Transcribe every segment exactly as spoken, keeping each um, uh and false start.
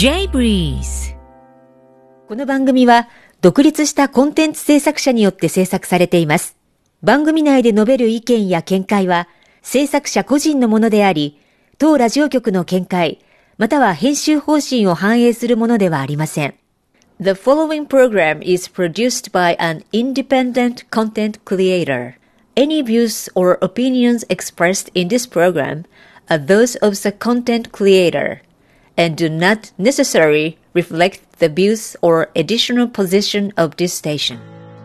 J ブリーズ。この番組は独立したコンテンツ制作者によって制作されています。番組内で述べる意見や見解は制作者個人のものであり、当ラジオ局の見解、または編集方針を反映するものではありません。The following program is produced by an independent content creator. Any views or opinions expressed in this program are those of the content creator and do not necessarily reflect the views or additional position of this station.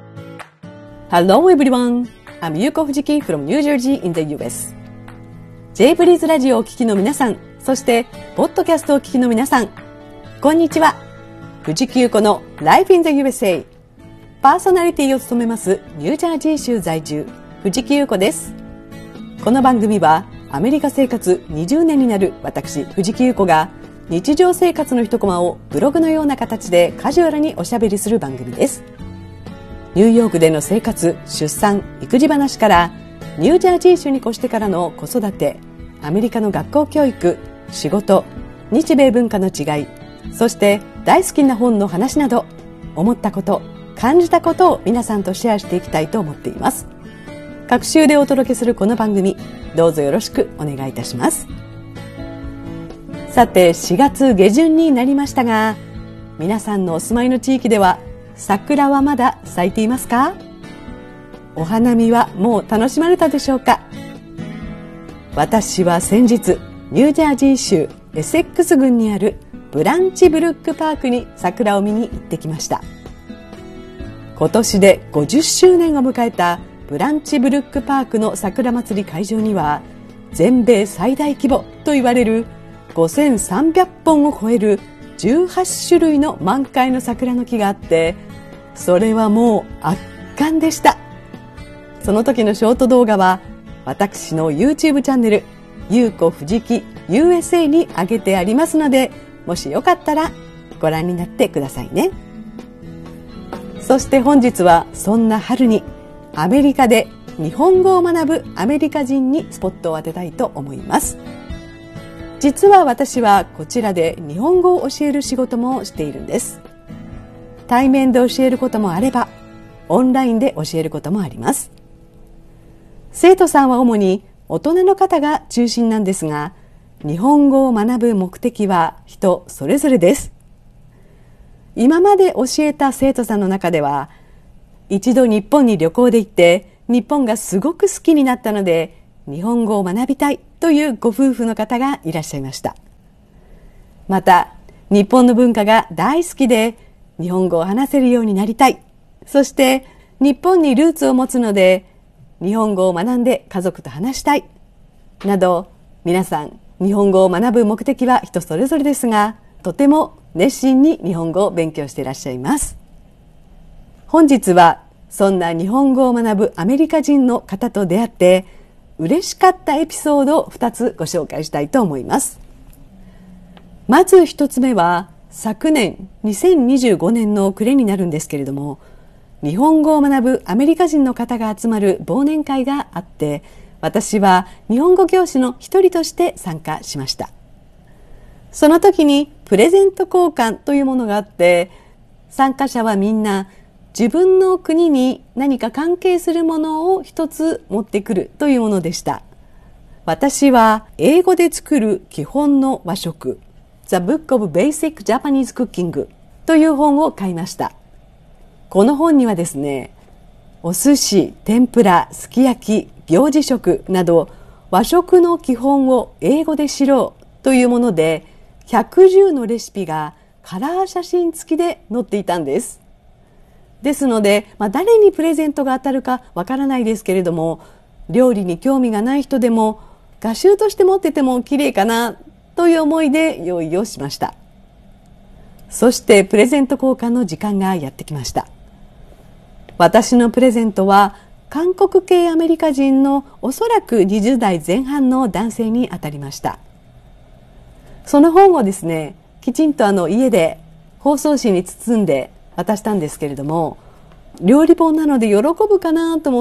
Hello everyone, I'm Yuko Fujiki from New Jersey in the ユーエス。J ブリーズラジオをお聞きの皆さん、そしてポッドキャストをお聞きの皆さん、こんにちは。藤木優子の Life in the ユーエスエー パーソナリティを務めますニュージャージー州在住藤木優子です。この番組はアメリカ生活にじゅうねんになる私藤木優子が日常生活の一コマをブログのような形でカジュアルにおしゃべりする番組です。ニューヨークでの生活、出産、育児話からニュージャージー州に越してからの子育て、アメリカの学校教育、仕事、日米文化の違い、そして大好きな本の話など、思ったこと、感じたことを皆さんとシェアしていきたいと思っています。各週でお届けするこの番組、どうぞよろしくお願いいたします。さて、しがつ下旬になりましたが、皆さんのお住まいの地域では桜はまだ咲いていますか？お花見はもう楽しまれたでしょうか？私は先日、ニュージャージー州エセックス郡にあるブランチブルックパークに桜を見に行ってきました。今年でごじゅっしゅうねんを迎えたブランチブルックパークの桜祭り会場には、全米最大規模と言われるごせんさんびゃっぽんを超えるじゅうはちしゅるいの満開の桜の木があって、それはもう圧巻でした。その時のショート動画は私の YouTube チャンネルゆうこふじき ユーエスエー に上げてありますので、もしよかったらご覧になってくださいね。そして本日はそんな春にアメリカで日本語を学ぶアメリカ人にスポットを当てたいと思います。実は私はこちらで日本語を教える仕事もしているんです。対面で教えることもあれば、オンラインで教えることもあります。生徒さんは主に大人の方が中心なんですが、日本語を学ぶ目的は人それぞれです。今まで教えた生徒さんの中では、一度日本に旅行で行って日本がすごく好きになったので日本語を学びたいというご夫婦の方がいらっしゃいました。また、日本の文化が大好きで日本語を話せるようになりたい。そして日本にルーツを持つので日本語を学んで家族と話したい。など、皆さん日本語を学ぶ目的は人それぞれですが、とても熱心に日本語を勉強していらっしゃいます。本日はそんな日本語を学ぶアメリカ人の方と出会って嬉しかったエピソードをふたつご紹介したいと思います。まずひとつめは、昨年にせんにじゅうごねんの暮れになるんですけれども、日本語を学ぶアメリカ人の方が集まる忘年会があって、私は日本語教師の一人として参加しました。その時にプレゼント交換というものがあって、参加者はみんな自分の国に何か関係するものを一つ持ってくるというものでした。私は英語で作る基本の和食、The Book of Basic Japanese Cooking という本を買いました。この本にはですね、お寿司、天ぷら、すき焼き、行事食など和食の基本を英語で知ろうというもので、ひゃくじゅうのレシピがカラー写真付きで載っていたんです。ですので、まあ、誰にプレゼントが当たるかわからないですけれども、料理に興味がない人でも画集として持ってても綺麗かなという思いで用意をしました。そしてプレゼント交換の時間がやってきました。私のプレゼントは韓国系アメリカ人のおそらくにじゅうだいぜん半の男性に当たりました。その本をですね、きちんとあの家で包装紙に包んで渡したんですけれども、料理本なので喜ぶかなと思って、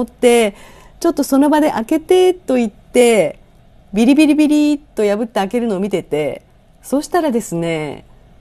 ちょっとその場で開けてと言ってビリビリビリと破って開けるのを見てて、そしたらですね、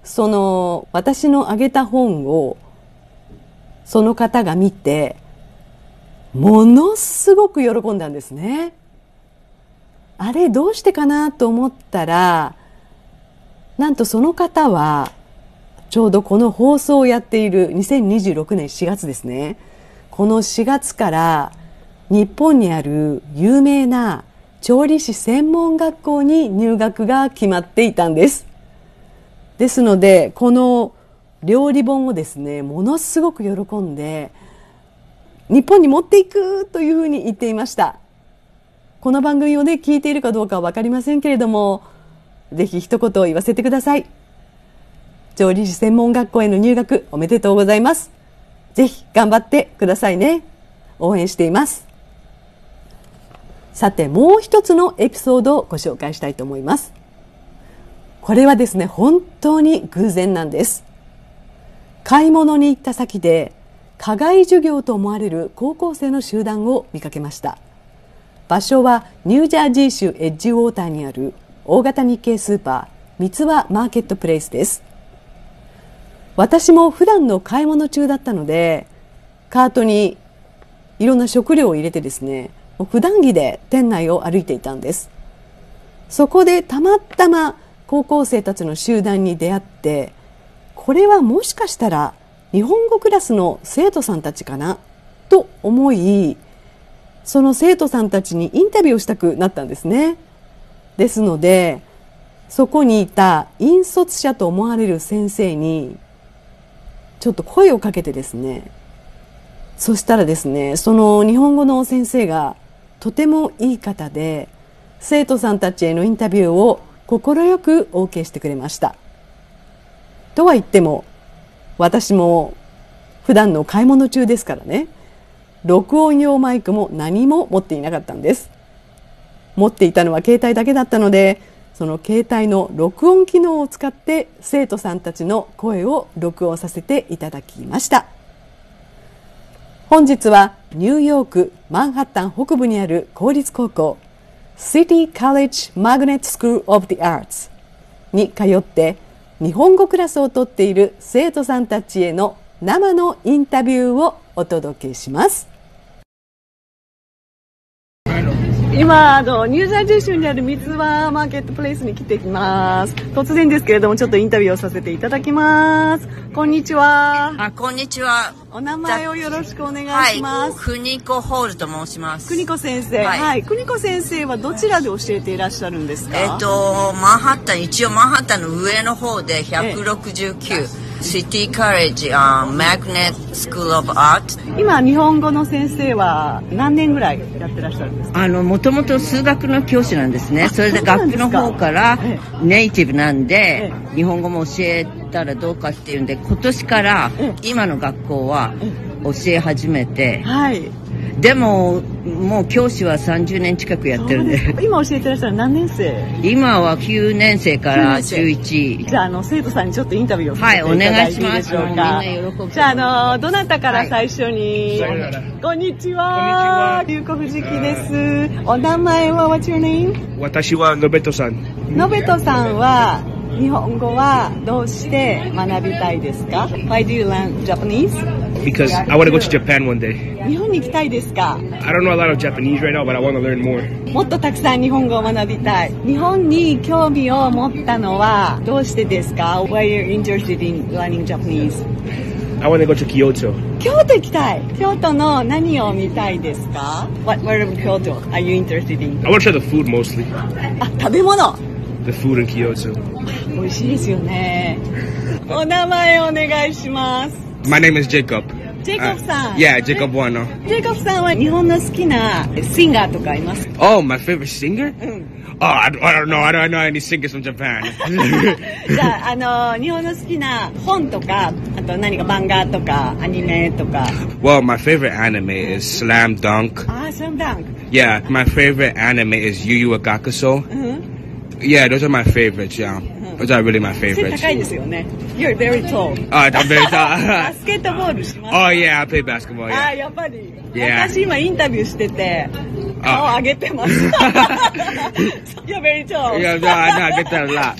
その私のあげた本をその方が見てものすごく喜んだんですね。あれどうしてかなと思ったら、なんとその方はちょうどこの放送をやっているにせんにじゅうろくねんしがつですね。このしがつから日本にある有名な調理師専門学校に入学が決まっていたんです。ですのでこの料理本をですね、ものすごく喜んで日本に持っていくというふうに言っていました。この番組をね聞いているかどうかは分かりませんけれども、ぜひ一言言わせてください。調理師専門学校への入学おめでとうございます。ぜひ頑張ってくださいね。応援しています。さてもう一つのエピソードをご紹介したいと思います。これはですね、本当に偶然なんです。買い物に行った先で課外授業と思われる高校生の集団を見かけました。場所はニュージャージー州エッジウォーターにある大型日系スーパー三つ葉マーケットプレイスです。私も普段の買い物中だったのでカートにいろんな食料を入れてですね、普段着で店内を歩いていたんです。そこでたまたま高校生たちの集団に出会って、これはもしかしたら日本語クラスの生徒さんたちかなと思い、その生徒さんたちにインタビューをしたくなったんですね。ですのでそこにいた引率者と思われる先生にちょっと声をかけてですね、そしたらですね、その日本語の先生がとてもいい方で生徒さんたちへのインタビューを快く オーケー してくれました。とは言っても私も普段の買い物中ですからね、録音用マイクも何も持っていなかったんです。持っていたのは携帯だけだったので、その携帯の録音機能を使って生徒さんたちの声を録音させていただきました。本日はニューヨークマンハッタン北部にある公立高校 City College Magnet School of the Arts に通って日本語クラスを取っている生徒さんたちへの生のインタビューをお届けします。今あのニュージャージー州にある三つ葉マーケットプレイスに来ています。突然ですけれどもちょっとインタビューをさせていただきます。こんにちは。 あ、こんにちは。 お名前をよろしくお願いします。 はい、邦子ホールと申します。 邦子先生、はい、はい、邦子先生はどちらで教えていらっしゃるんですか？ えっとマンハッタン、一応マンハッタンの上の方でひゃくろくじゅうきゅう、ええ、シティカレッジ、uh, Magnet School of Art。 今日本語の先生は何年ぐらいやってらっしゃるんですか？ あのもともと数学の教師なんですね。それで学区の方からネイティブなんで、ええ、日本語も教えたらどうかっていうんで、今年から今の学校は教え始めて、はい、でももう教師はさんじゅうねん近くやってるんで。 今教えてらっしゃる何年生？ 今はきゅうねん生からじゅういち。 じゃあ、あの生徒さんにちょっとインタビューをさせていただいていいでしょうか？はい、お願いします。じゃあ、あのどなたから最初に、はい、こんにちは、ゆうこふじきです。お名前は What's your name？ 私はのべとさん。 のべとさんは日本語はどうして学びたいですか？ Why do you learn Japanese? Because I want to go to Japan one day. 日本に行きたいですか？ I don't know a lot of Japanese right now, but I want to learn more. もっとたくさん日本語を学びたい。日本に興味を持ったのはどうしてですか？ Why are you interested in learning Japanese? I want to go to Kyoto. 京都行きたい。京都の何を見たいですか？ What part of Kyoto are you interested in? I want to try the food mostly. あ、食べ物。 The food in Kyoto. 美味しいですよね。お名前お願いします。 My name is Jacob. Jacob さん。 Uh, yeah, Jacob Bueno. Jacob さんは日本の好きなシンガーとかいますか？ Oh, my favorite singer? うん。Oh, I, I don't know. I don't know any singers from Japan. じゃあ、あの日本の好きな本とか、あと何か漫画とかアニメとか。 Well, my favorite anime is Slam Dunk. Ah, Slam Dunk. Yeah, my favorite anime is Yu Yu Hakusho. Mm-hmm. Yeah, those are my favorites. Yeah, mm-hmm. Those are really my favorites. 背高いですよね。You're very tall. Oh, I'm very tall. バスケットボールします。 Oh yeah, I play basketball. Yeah. あ、やっぱり。 Yeah. 私今インタビューしてて、 顔上げてます。You're very tall. Yeah, no, I know, I get that a lot.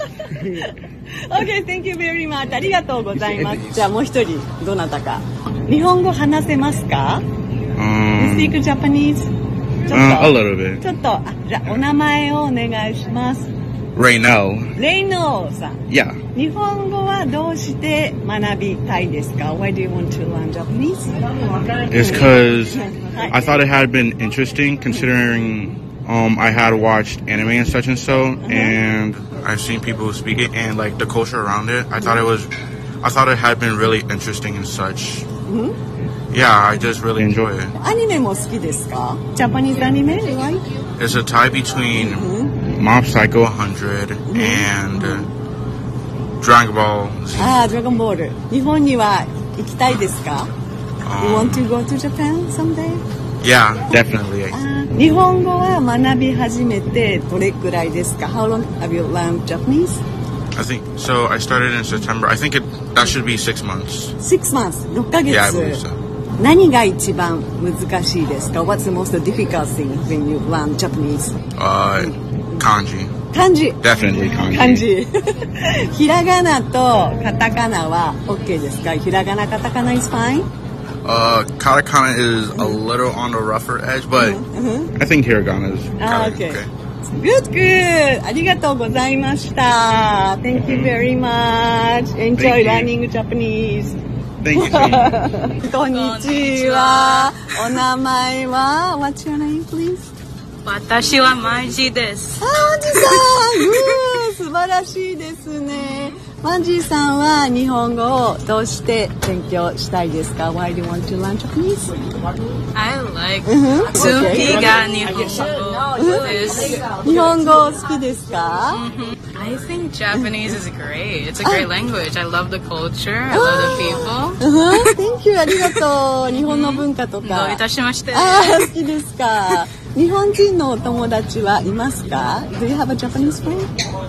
Okay, thank you very much. ありがとうございます。じゃあもう一人、どなたか。日本語話せますか？ Um, You speak Japanese? ちょっ uh, と a little bit. ちょっと、あ、じゃあお名前をお願いします。 Right now. レイノーさん。 Yeah. 日本語はどうして学びたいですか？ Why do you want to learn Japanese? It's because I thought it had been interesting considering um, I had watched anime and such and so, uh-huh. and I've seen people speak it and like the culture around it. I thought it was, I thought it had been really interesting and such. Mm-hmm. Yeah, I just really enjoy it. アニメも好きですか？ Japanese anime, right? It's a tie between mm-hmm. Mob Psycho one hundred mm-hmm. and uh, Dragon Ball Z. ああ、ドラゴンボール。日本には行きたいですか？ You want to go to Japan someday? Yeah, definitely. 日本語は学び始めてどれくらいですか？ How long have you learned Japanese? I think so. I started in September. I think it that should be six months. Six months. ろっかげつ。 Yeah, I believe so. 何が一番難しいですか？ What's the most difficult thing when you learn Japanese? Uh, kanji. 漢字。 Definitely kanji. 漢字。ひらがなとカタカナは OK ですか？ひらがなカタカナ is fine? Uh, katakana is a little on the rougher edge, but mm-hmm. I think hiragana is ah, okay. okay. Good, good. ありがとうございました。Thank you very much. Enjoy learning Japanese. Thank you. こんにちは。お名前は What's your name, please? 私はマンジです。 あ、マンジさん、素晴らしいですね。マンジさんは日本語をどうして勉強したいですか？ Why do you want to learn Japanese? I like ツーピーが日本語です。 日本語好きですか？ I think Japanese is great. It's a great language. I love the culture. I love the people. Thank you. ありがとう。日本の文化とか。 どういたしまして。 あ、好きですか。日本人のお友達はいますか？ Do you have a Japanese friend?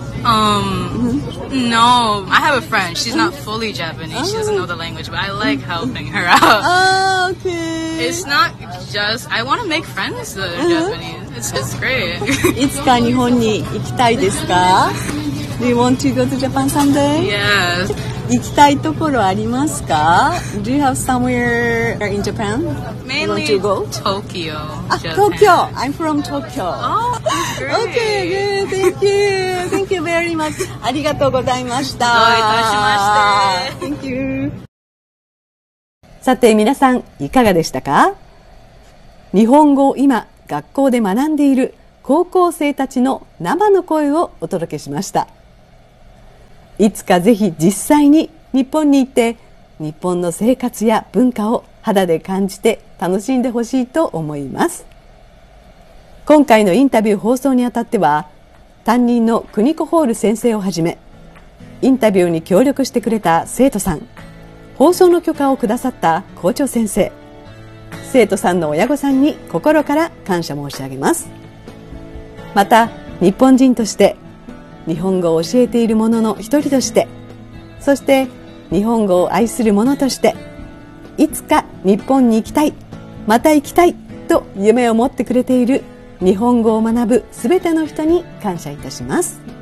Um, no. I have a friend. She's not fully Japanese. She doesn't know the language, but I like helping her out. Ah, okay. It's not just, I want to make friends that are Japanese. It's just great. いつか日本に行きたいですか？ Do you want to go to Japan someday? Yes. 行きたいところありますか？ Do you have somewhere in Japan? Mainly you want to go? Tokyo. あ、Tokyo. I'm from Tokyo. Oh, that's great. Okay, good. Thank you. Thank you very much. ありがとうございました。 どういたしまして。Thank you. さて皆さんいかがでしたか？日本語を今学校で学んでいる高校生たちの生の声をお届けしました。いつかぜひ実際に日本に行って日本の生活や文化を肌で感じて楽しんでほしいと思います。今回のインタビュー放送にあたっては担任の邦子ホール先生をはじめインタビューに協力してくれた生徒さん、放送の許可をくださった校長先生、生徒さんの親御さんに心から感謝申し上げます。また日本人として日本語を教えている者の一人として、そして日本語を愛する者として、いつか日本に行きたい、また行きたいと夢を持ってくれている日本語を学ぶすべての人に感謝いたします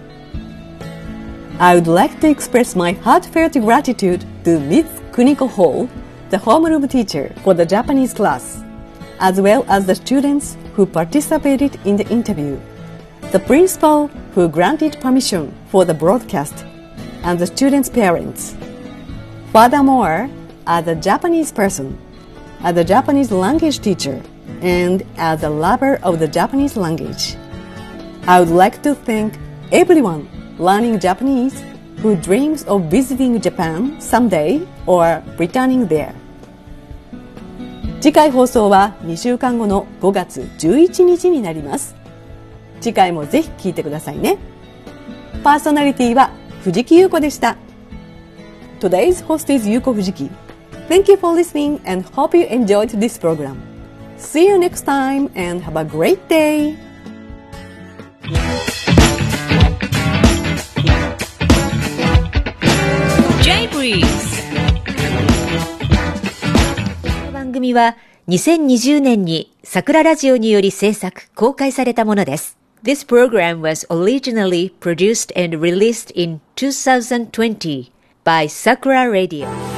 。I would like to express my heartfelt gratitude to Miz Kuniko Hall, the homeroom teacher for the Japanese class, as well as the students who participated in the interview.The principal who granted permission for the broadcast, and the students' parents. Furthermore, as a Japanese person, as a Japanese language teacher, and as a lover of the Japanese language, I would like to thank everyone learning Japanese who dreams of visiting Japan someday or returning there. 次回放送はにしゅうかんごのごがつじゅういちにちになります。次回もぜひ聞いてくださいね。パーソナリティは藤木優子でした。Today's host is Yuko Fujiki. Thank you for listening and hope you enjoyed this program. See you next time and have a great day. J-Breeze この番組はにせんにじゅうねんに桜ラジオにより制作、公開されたものです。This program was originally produced and released in twenty twenty by Sakura Radio.